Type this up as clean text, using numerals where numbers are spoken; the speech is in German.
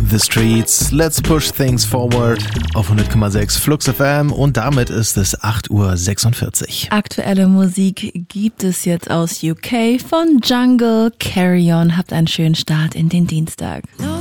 the Streets, let's push things forward auf 100,6 Flux FM und damit ist es 8:46 Uhr. Aktuelle Musik gibt es jetzt aus UK von Jungle, Carry On. Habt einen schönen Start in den Dienstag.